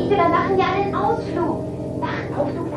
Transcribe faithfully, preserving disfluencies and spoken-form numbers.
Nächte, dann machen wir einen Ausflug. Wach auf, du